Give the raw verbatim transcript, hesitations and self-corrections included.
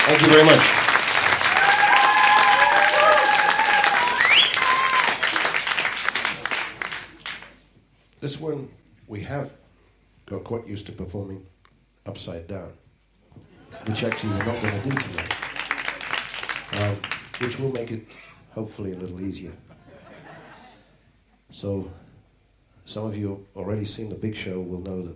Thank you very much. This one we have got quite used to performing upside down, which actually we're not going to do tonight, um, which will make it hopefully a little easier. So some of you have already seen the big show will know that